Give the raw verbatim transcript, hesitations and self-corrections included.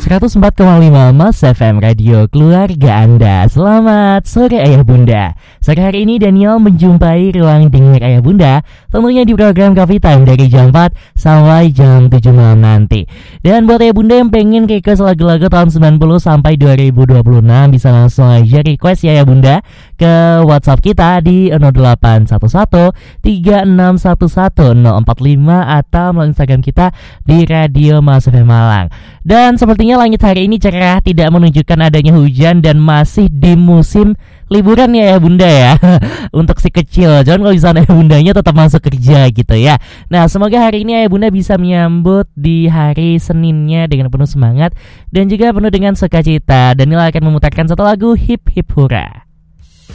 seratus empat koma lima Mas F M Radio Keluarga Anda. Selamat sore Ayah Bunda. Sore hari ini Daniel menjumpai ruang dengar Ayah Bunda, tentunya di program Coffee Time dari jam empat sampai jam tujuh malam nanti. Dan buat Ayah Bunda yang pengen request lagu-lagu tahun sembilan puluh sampai dua ribu dua puluh enam, bisa langsung aja request ya Ayah Bunda ke WhatsApp kita di nol delapan satu satu tiga enam satu satu nol empat lima atau melalui Instagram kita di Radio Mas F M Malang. Dan sepertinya langit hari ini cerah, tidak menunjukkan adanya hujan dan masih di musim liburan ya ya Bunda ya. Untuk si kecil, jangan kalau di sana ya Bundanya tetap masuk kerja gitu ya. Nah, semoga hari ini ya Bunda bisa menyambut di hari Seninnya dengan penuh semangat dan juga penuh dengan sukacita. Daniel akan memutarkan satu lagu Hip Hip Hura.